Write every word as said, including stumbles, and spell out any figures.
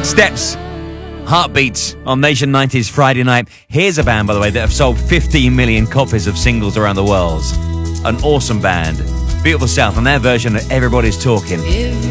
Steps, Heartbeats on Nation nineties Friday night. Here's a band, by the way, that have sold fifteen million copies of singles around the world. An awesome band. Beautiful South, and their version of Everybody's Talking.